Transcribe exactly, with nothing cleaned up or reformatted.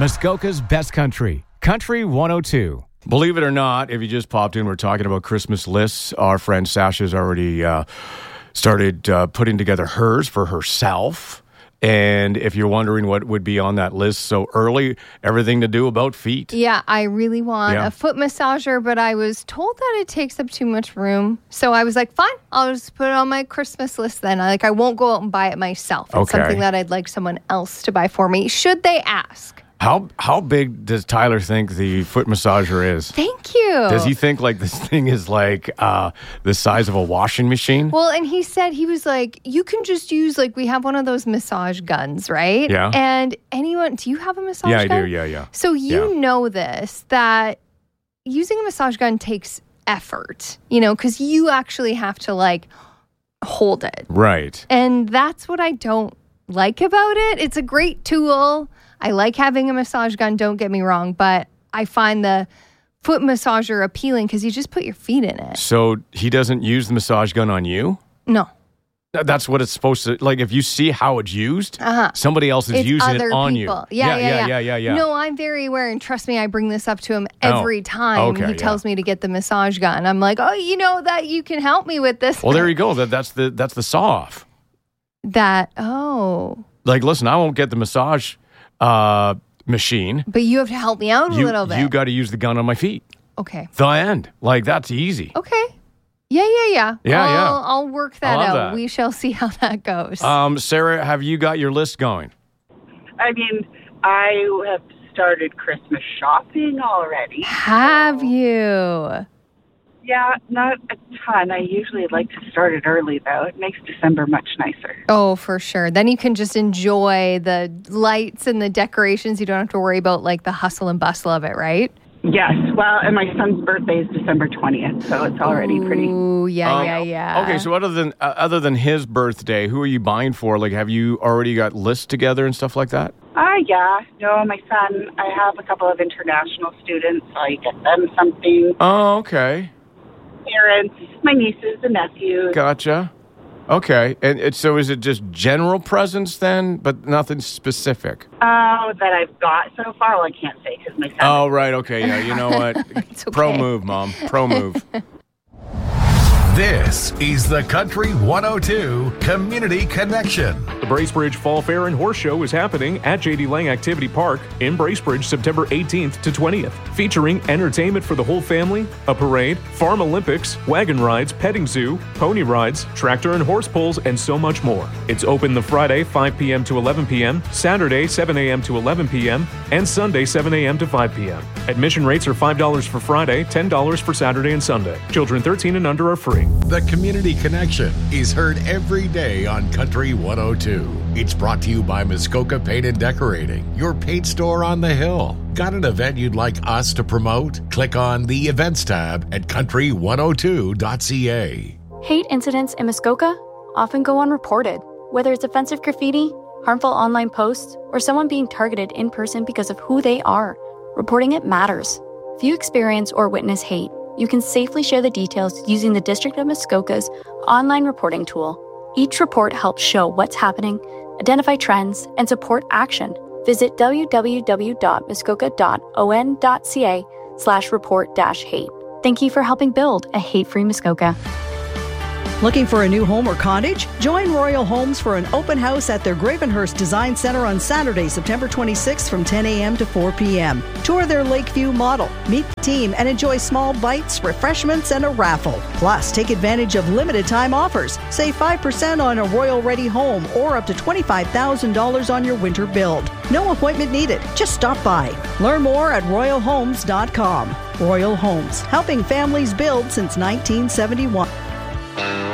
Muskoka's best country, Country one oh two. Believe it or not, if you just popped in, we're talking about Christmas lists. Our friend Sasha's already uh, started uh, putting together hers for herself. And if you're wondering what would be on that list so early, everything to do about feet. Yeah, I really want Yeah. a foot massager, but I was told that it takes up too much room. So I was like, fine, I'll just put it on my Christmas list then. I, like, I won't go out and buy it myself. It's Okay. something that I'd like someone else to buy for me, should they ask. How how big does Tyler think the foot massager is? Thank you. Does he think like this thing is like uh, the size of a washing machine? Well, and he said, he was like, you can just use, like, we have one of those massage guns, right? Yeah. And anyone, do you have a massage yeah, I gun? do. Yeah, yeah. So you Yeah. know this, that using a massage gun takes effort, you know, because you actually have to, like, hold it. Right. And that's what I don't like about it. It's a great tool. I like having a massage gun, don't get me wrong, but I find the foot massager appealing because you just put your feet in it. So he doesn't use the massage gun on you? No. Th- That's what it's supposed to, like, if you see how it's used, Uh-huh. somebody else is It's using other it on people. you. Yeah, yeah, yeah, yeah. yeah, yeah, yeah. No, I'm very aware, and trust me, I bring this up to him Oh, every time okay, he yeah. tells me to get the massage gun. I'm like, oh, you know that you can help me with this. Well, there you go. That that's the that's the saw off. That, oh. Like, listen, I won't get the massage uh, machine. But you have to help me out a You little bit. you got to use the gun on my feet. okay. The end. Like, that's easy. Okay. Yeah, yeah, yeah. Yeah, I'll, yeah. I'll work that love out. that. We shall see how that goes. Um, Sarah, have you got your list going? I mean, I have started Christmas shopping already. have you? Yeah, not a ton. I usually like to start it early, though. It makes December much nicer. Oh, for sure. Then you can just enjoy the lights and the decorations. You don't have to worry about, like, the hustle and bustle of it, right? Yes, well, and my son's birthday is December twentieth, so it's already pretty. Ooh, yeah, Um, yeah, yeah. Okay, so other than uh, other than his birthday, who are you buying for? Like, have you already got lists together and stuff like that? Ah, yeah. No, my son, I have a couple of international students, so I get them something. Oh, okay. Parents, my nieces and nephews. Gotcha. Okay. And it, so is it just general presents then, but nothing specific? Oh, that I've got so far, well, I can't say because my son. Oh, right. Okay. Yeah. You know what? It's okay. Pro move, Mom. Pro move. This is the Country one oh two Community Connection. The Bracebridge Fall Fair and Horse Show is happening at J D Lang Activity Park in Bracebridge September eighteenth to twentieth, featuring entertainment for the whole family, a parade, farm Olympics, wagon rides, petting zoo, pony rides, tractor and horse pulls, and so much more. It's open the Friday five p.m. to eleven p.m., Saturday seven a.m. to eleven p.m., and Sunday seven a.m. to five p.m. Admission rates are five dollars for Friday, ten dollars for Saturday and Sunday. Children thirteen and under are free. The Community Connection is heard every day on Country one oh two. It's brought to you by Muskoka Paint and Decorating, your paint store on the hill. Got an event you'd like us to promote? Click on the Events tab at country one oh two dot c a. Hate incidents in Muskoka often go unreported, whether it's offensive graffiti, harmful online posts, or someone being targeted in person because of who they are. Reporting it matters. If you experience or witness hate, you can safely share the details using the District of Muskoka's online reporting tool. Each report helps show what's happening, identify trends, and support action. Visit w w w dot muskoka dot o n dot c a slash report dash hate. Thank you for helping build a hate-free Muskoka. Looking for a new home or cottage? Join Royal Homes for an open house at their Gravenhurst Design Center on Saturday, September twenty-sixth from ten a.m. to four p.m. Tour their Lakeview model, meet the team, and enjoy small bites, refreshments, and a raffle. Plus, take advantage of limited time offers. Save five percent on a Royal Ready home or up to twenty-five thousand dollars on your winter build. No appointment needed. Just stop by. Learn more at royal homes dot com. Royal Homes, helping families build since nineteen seventy-one.